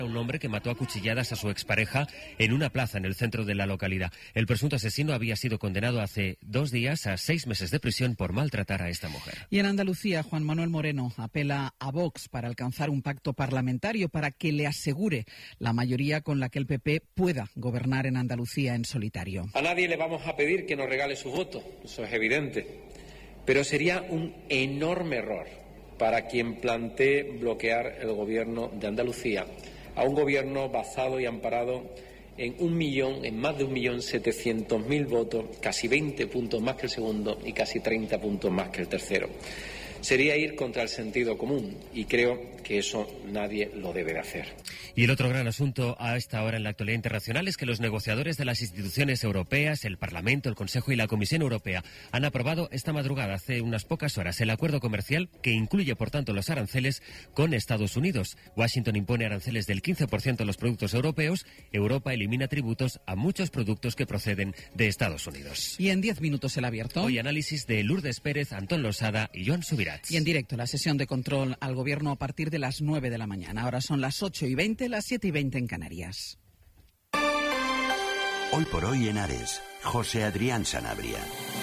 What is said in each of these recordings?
Un hombre que mató a cuchilladas a su expareja en una plaza en el centro de la localidad. El presunto asesino había sido condenado hace 2 días a 6 meses de prisión por maltratar a esta mujer. Y en Andalucía, Juan Manuel Moreno apela a Vox para alcanzar un pacto parlamentario para que le asegure la mayoría con la que el PP pueda gobernar en Andalucía en solitario. A nadie le vamos a pedir que nos regale sus votos, eso es evidente, pero sería un enorme error para quien plantee bloquear el gobierno de Andalucía, a un gobierno basado y amparado en más de 1.700.000 votos, casi 20 puntos más que el segundo y casi 30 puntos más que el tercero. Sería ir contra el sentido común y creo que eso nadie lo debe de hacer. Y el otro gran asunto a esta hora en la actualidad internacional es que los negociadores de las instituciones europeas, el Parlamento, el Consejo y la Comisión Europea han aprobado esta madrugada, hace unas pocas horas, el acuerdo comercial que incluye, por tanto, los aranceles con Estados Unidos. Washington impone aranceles del 15% a los productos europeos. Europa elimina tributos a muchos productos que proceden de Estados Unidos. Y en 10 minutos el abierto. Hoy análisis de Lourdes Pérez, Antón Losada y Joan Subirats. Y en directo la sesión de control al Gobierno a partir de las 9 de la mañana. Ahora son las 8:20, las 7:20 en Canarias. Hoy por hoy en Ares, José Adrián Sanabria.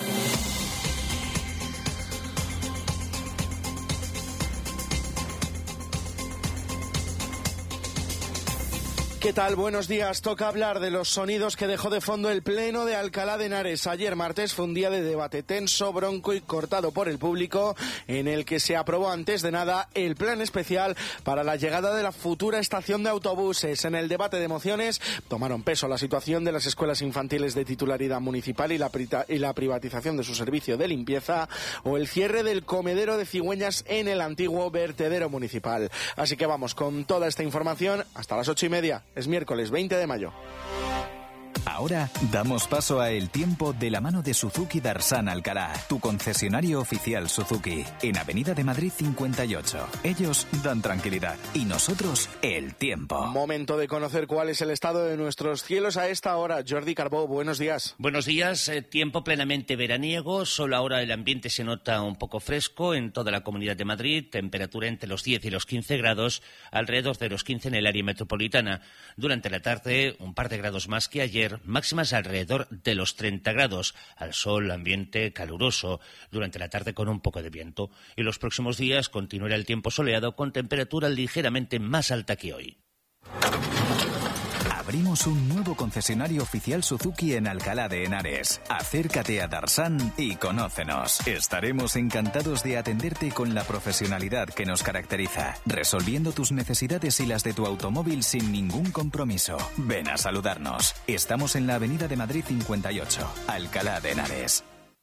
¿Qué tal? Buenos días. Toca hablar de los sonidos que dejó de fondo el Pleno de Alcalá de Henares. Ayer martes fue un día de debate tenso, bronco y cortado por el público, en el que se aprobó antes de nada el plan especial para la llegada de la futura estación de autobuses. En el debate de mociones tomaron peso la situación de las escuelas infantiles de titularidad municipal y la privatización de su servicio de limpieza, o el cierre del comedero de cigüeñas en el antiguo vertedero municipal. Así que vamos con toda esta información hasta las 8:30. Es miércoles 20 de mayo. Ahora damos paso a El Tiempo de la mano de Suzuki Darsan Alcalá, tu concesionario oficial Suzuki, en Avenida de Madrid 58. Ellos dan tranquilidad y nosotros el tiempo. Momento de conocer cuál es el estado de nuestros cielos a esta hora. Jordi Carbó, buenos días. Buenos días, tiempo plenamente veraniego, solo ahora el ambiente se nota un poco fresco en toda la Comunidad de Madrid, temperatura entre los 10 y los 15 grados, alrededor de los 15 en el área metropolitana. Durante la tarde, un par de grados más que ayer, máximas alrededor de los 30 grados. Al sol, ambiente caluroso. Durante la tarde con un poco de viento. Y los próximos días continuará el tiempo soleado con temperatura ligeramente más alta que hoy. Abrimos un nuevo concesionario oficial Suzuki en Alcalá de Henares. Acércate a Darsan y conócenos. Estaremos encantados de atenderte con la profesionalidad que nos caracteriza, resolviendo tus necesidades y las de tu automóvil sin ningún compromiso. Ven a saludarnos. Estamos en la Avenida de Madrid 58, Alcalá de Henares.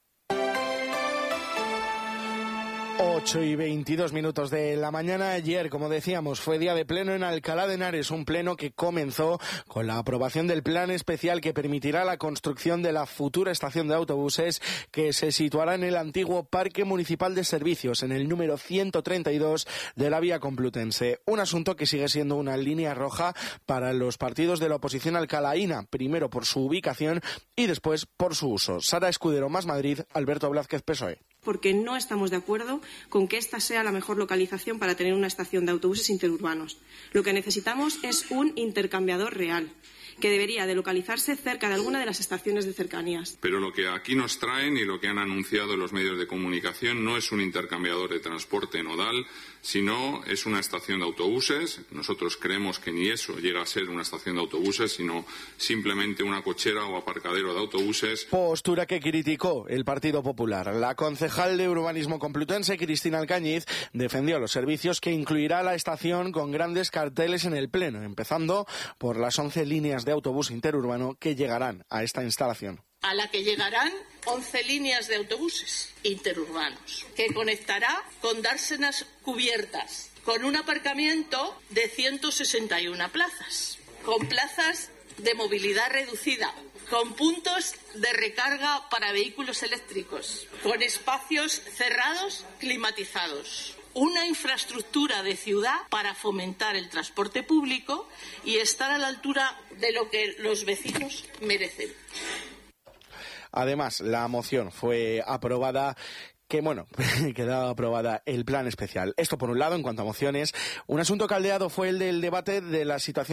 8:22 de la mañana. Ayer, como decíamos, fue día de pleno en Alcalá de Henares, un pleno que comenzó con la aprobación del plan especial que permitirá la construcción de la futura estación de autobuses que se situará en el antiguo Parque Municipal de Servicios, en el número 132 de la vía Complutense. Un asunto que sigue siendo una línea roja para los partidos de la oposición alcalaína, primero por su ubicación y después por su uso. Sara Escudero, Más Madrid, Alberto Blázquez, PSOE. Porque no estamos de acuerdo con que esta sea la mejor localización para tener una estación de autobuses interurbanos. Lo que necesitamos es un intercambiador real, que debería de localizarse cerca de alguna de las estaciones de cercanías. Pero lo que aquí nos traen y lo que han anunciado los medios de comunicación no es un intercambiador de transporte nodal, sino es una estación de autobuses. Nosotros creemos que ni eso llega a ser una estación de autobuses, sino simplemente una cochera o aparcadero de autobuses. Postura que criticó el Partido Popular. La concejal de Urbanismo Complutense, Cristina Alcañiz, defendió los servicios que incluirá la estación con grandes carteles en el Pleno, empezando por las 11 líneas de autobús interurbano que llegarán a esta instalación. A la que llegarán 11 líneas de autobuses interurbanos, que conectará con dársenas cubiertas, con un aparcamiento de 161 plazas, con plazas de movilidad reducida, con puntos de recarga para vehículos eléctricos, con espacios cerrados climatizados. Una infraestructura de ciudad para fomentar el transporte público y estar a la altura de lo que los vecinos merecen. Además, la moción fue aprobada que quedaba aprobada el plan especial. Esto por un lado, en cuanto a mociones. Un asunto caldeado fue el del debate de la situación